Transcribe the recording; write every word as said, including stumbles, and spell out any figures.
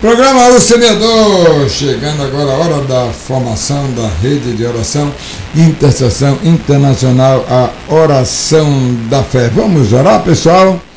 Programa O Semeador, chegando agora a hora da formação da rede de oração, intercessão internacional, a oração da fé. Vamos orar, pessoal?